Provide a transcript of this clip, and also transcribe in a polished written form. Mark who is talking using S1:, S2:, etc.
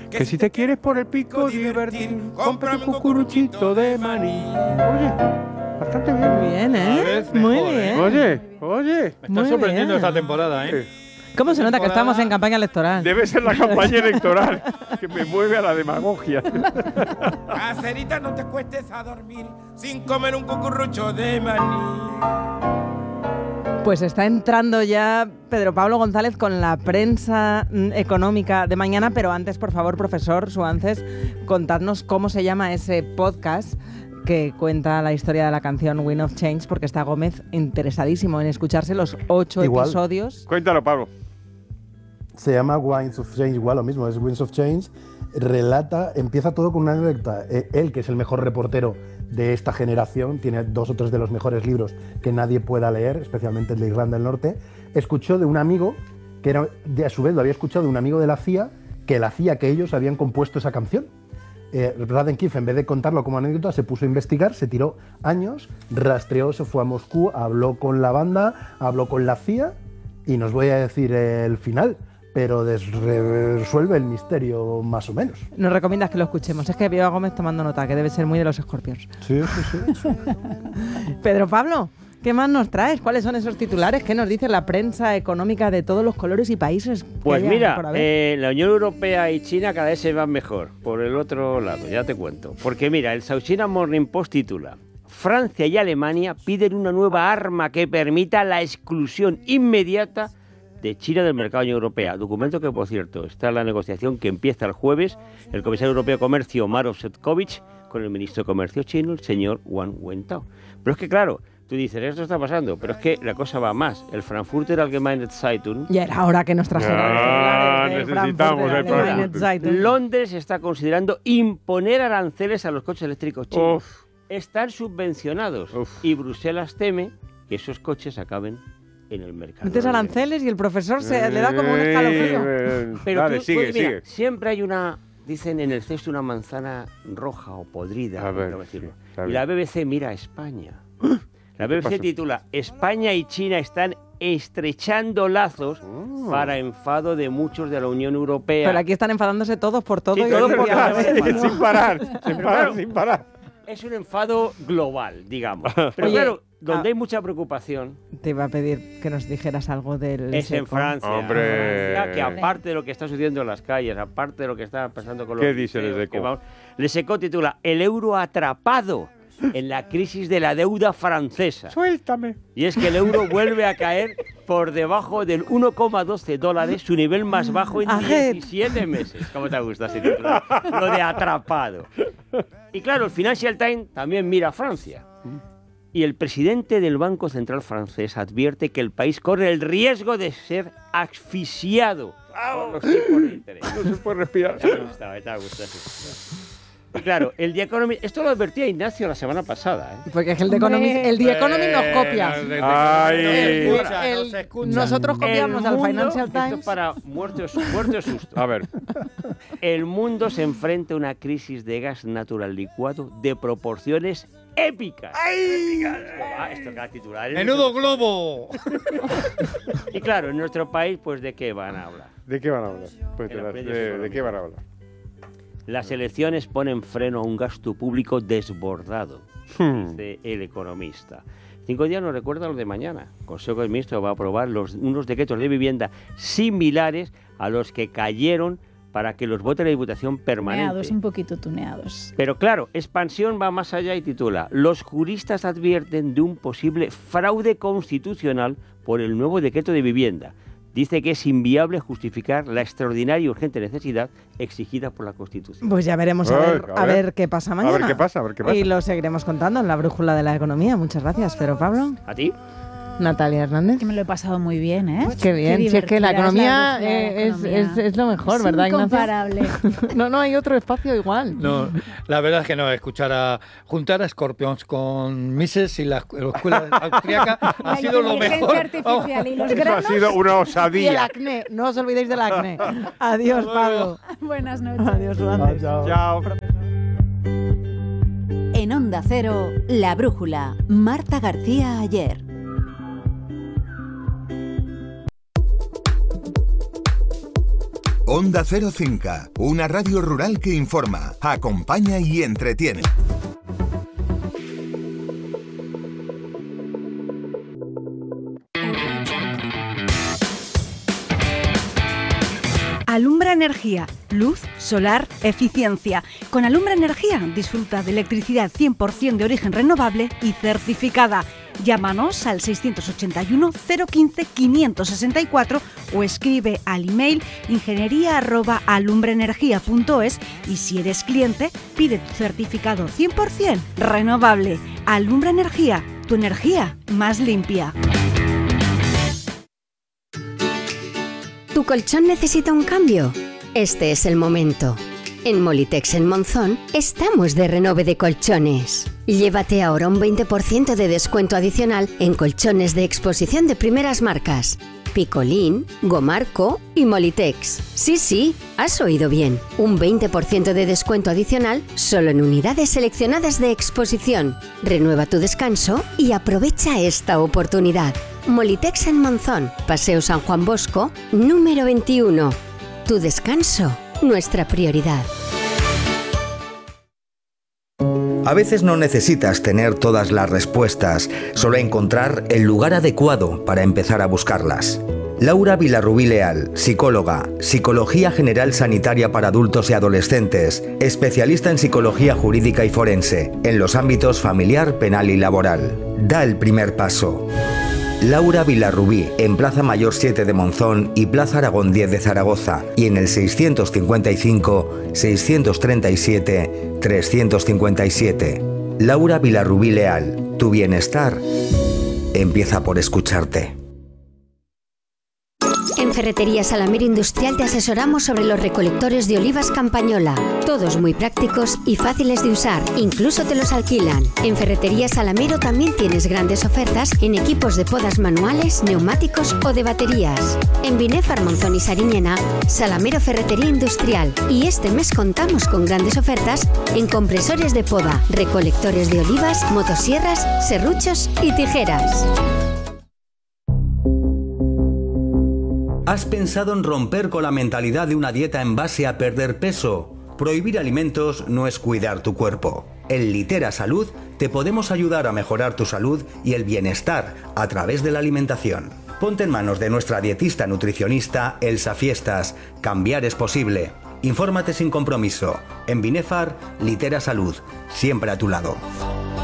S1: Que si te quieres por el pico divertir, compra un cucuruchito de maní. Oye, bastante bien.
S2: Muy bien, ¿eh? Muy bien.
S1: Oye.
S3: Me está sorprendiendo esta temporada, ¿eh?
S2: ¿Cómo se nota que estamos en campaña electoral?
S1: Debe ser la campaña electoral que me mueve a la demagogia.
S4: Caserita, no te cuestes a dormir sin comer un cucurucho de maní.
S2: Pues está entrando ya Pedro Pablo González con la prensa económica de mañana, pero antes, por favor, profesor Suances, contadnos cómo se llama ese podcast que cuenta la historia de la canción Wind of Change, porque está Gómez interesadísimo en escucharse los 8 episodios.
S1: Cuéntalo, Pablo.
S5: Se llama Winds of Change, igual lo mismo, es Winds of Change. Empieza todo con una anécdota. Él, que es el mejor reportero de esta generación, tiene 2 o 3 de los mejores libros que nadie pueda leer, especialmente el de Irlanda del Norte, escuchó de un amigo, que era, a su vez lo había escuchado de un amigo de la CIA, que la CIA, que ellos habían compuesto esa canción. Raden Keefe, en vez de contarlo como anécdota, se puso a investigar, se tiró años, rastreó, se fue a Moscú, habló con la banda, habló con la CIA, y no os voy a decir el final, pero resuelve el misterio más o menos.
S2: Nos recomiendas que lo escuchemos. Es que veo a Gómez tomando nota, que debe ser muy de los Scorpions.
S5: Sí.
S2: Pedro Pablo, ¿qué más nos traes? ¿Cuáles son esos titulares? ¿Qué nos dice la prensa económica de todos los colores y países?
S6: Pues mira, la Unión Europea y China cada vez se van mejor. Por el otro lado, ya te cuento. Porque mira, el South China Morning Post titula: Francia y Alemania piden una nueva arma que permita la exclusión inmediata de China del mercado de la Unión Europea. Documento que, por cierto, está en la negociación que empieza el jueves el comisario europeo de Comercio, Maroš Šefčovič, con el ministro de Comercio chino, el señor Wang Wentao. Pero es que, claro, tú dices, esto está pasando, pero es que la cosa va más. El Frankfurter Allgemeine Zeitung...
S2: Ya era hora que nos trajeran
S1: necesitamos el programa.
S6: Londres está considerando imponer aranceles a los coches eléctricos chinos. Están subvencionados. Y Bruselas teme que esos coches acaben en el mercado.
S2: Metes aranceles y el profesor le da como un escalofrío.
S6: Pero
S1: dale,
S6: sigue.
S1: sigue.
S6: Siempre hay dicen en el cesto una manzana roja o podrida.
S1: A ver,
S6: decirlo.
S1: sí,
S6: y la BBC mira a España. La BBC titula: España y China están estrechando lazos para enfado de muchos de la Unión Europea.
S2: Pero aquí están enfadándose todos por todo.
S6: Sí,
S2: y
S6: todos por
S2: todo.
S1: Sin parar, sin parar.
S6: Es un enfado global, digamos. Pero
S2: Oye,
S6: claro, donde hay mucha preocupación...
S2: Te iba a pedir que nos dijeras algo del...
S6: Es en Francia.
S1: ¡Hombre!
S6: Francia, que aparte de lo que está sucediendo en las calles, aparte de lo que está pasando con los...
S1: ¿Qué dice el Leseco?
S6: El Leseco titula: El euro atrapado en la crisis de la deuda francesa.
S1: ¡Suéltame!
S6: Y es que el euro vuelve a caer por debajo del $1,12, su nivel más bajo en 17 meses. ¿Cómo te gusta ese titular? Lo de atrapado. Y claro, el Financial Times también mira a Francia. Y el presidente del Banco Central francés advierte que el país corre el riesgo de ser asfixiado por los tipos de interés.
S1: No se puede respirar.
S6: Te ha gustado. Y claro, el The Economist, esto lo advertía Ignacio la semana pasada, ¿eh?
S2: Porque es que el The Economist nos copia. Nosotros copiamos al Financial Times.
S6: Esto para muertos susto.
S1: A ver.
S6: El mundo se enfrenta a una crisis de gas natural licuado de proporciones épicas. Esto cada titular.
S3: ¡Menudo globo!
S6: Y claro, en nuestro país, pues ¿de qué van a hablar?
S1: ¿De qué van a hablar? Pues ¿de qué van a hablar?
S6: Las elecciones ponen freno a un gasto público desbordado, dice El Economista. 5 días nos recuerda lo de mañana. El Consejo de Ministros va a aprobar unos decretos de vivienda similares a los que cayeron para que los vote la Diputación permanente.
S7: Tuneados, un poquito tuneados.
S6: Pero claro, Expansión va más allá y titula: Los juristas advierten de un posible fraude constitucional por el nuevo decreto de vivienda. Dice que es inviable justificar la extraordinaria y urgente necesidad exigida por la Constitución.
S2: Pues ya veremos a ver qué pasa mañana.
S1: A ver qué pasa.
S2: Y lo seguiremos contando en la brújula de la economía. Muchas gracias, Pedro Pablo.
S6: ¿A ti?
S2: Natalia Hernández.
S7: Que me lo he pasado muy bien, ¿eh?
S2: Qué bien. Si es que la economía es lo mejor, ¿verdad, Ignacio?
S7: Incomparable.
S2: No hay otro espacio igual.
S3: No, la verdad es que no. Juntar a Scorpions con Mises y la escuela austríaca ha sido lo mejor.
S7: Artificial y los
S1: Eso ha
S7: granos.
S1: sido una
S2: Y el
S1: osadía.
S2: acné. No os olvidéis del acné. Adiós, Pablo.
S7: Buenas noches.
S2: Adiós, Suárez.
S1: Chao.
S8: En Onda Cero, La Brújula, Marta García Ayer.
S9: Onda Cero Cinca, una radio rural que informa, acompaña y entretiene.
S10: Alumbra Energía, luz, solar, eficiencia. Con Alumbra Energía disfruta de electricidad 100% de origen renovable y certificada. Llámanos al 681 015 564 o escribe al email ingeniería@alumbraenergia.es y si eres cliente, pide tu certificado 100% renovable. Alumbra Energía, tu energía más limpia.
S11: ¿Tu colchón necesita un cambio? Este es el momento. En Molitex en Monzón estamos de renove de colchones. Llévate ahora un 20% de descuento adicional en colchones de exposición de primeras marcas. Picolín, Gomarco y Molitex. Sí, has oído bien. Un 20% de descuento adicional solo en unidades seleccionadas de exposición. Renueva tu descanso y aprovecha esta oportunidad. Molitex en Monzón, Paseo San Juan Bosco, número 21. Tu descanso, nuestra prioridad.
S12: A veces no necesitas tener todas las respuestas, solo encontrar el lugar adecuado para empezar a buscarlas. Laura Vilarrubí Leal, psicóloga, Psicología General Sanitaria para adultos y adolescentes, especialista en psicología jurídica y forense, en los ámbitos familiar, penal y laboral. Da el primer paso. Laura Vilarrubí, en Plaza Mayor 7 de Monzón y Plaza Aragón 10 de Zaragoza, y en el 655-637-357. Laura Vilarrubí Leal, tu bienestar empieza por escucharte.
S11: En Ferretería Salamero Industrial te asesoramos sobre los recolectores de olivas Campañola. Todos muy prácticos y fáciles de usar, incluso te los alquilan. En Ferretería Salamero también tienes grandes ofertas en equipos de podas manuales, neumáticos o de baterías. En Binefar, Monzón y Sariñena, Salamero Ferretería Industrial. Y este mes contamos con grandes ofertas en compresores de poda, recolectores de olivas, motosierras, serruchos y tijeras.
S12: ¿Has pensado en romper con la mentalidad de una dieta en base a perder peso? Prohibir alimentos no es cuidar tu cuerpo. En Litera Salud te podemos ayudar a mejorar tu salud y el bienestar a través de la alimentación. Ponte en manos de nuestra dietista nutricionista Elsa Fiestas. Cambiar es posible. Infórmate sin compromiso. En Binefar, Litera Salud. Siempre a tu lado.